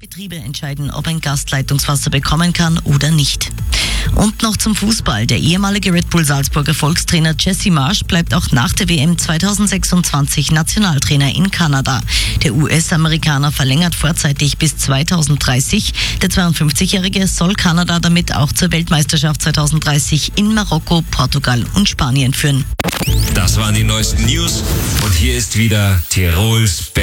Betriebe entscheiden, ob ein Gast Leitungswasser bekommen kann oder nicht. Und noch zum Fußball. Der ehemalige Red Bull Salzburger Volkstrainer Jesse Marsch bleibt auch nach der WM 2026 Nationaltrainer in Kanada. Der US-Amerikaner verlängert vorzeitig bis 2030. Der 52-Jährige soll Kanada damit auch zur Weltmeisterschaft 2030 in Marokko, Portugal und Spanien führen. Das waren die neuesten News und hier ist wieder Tirols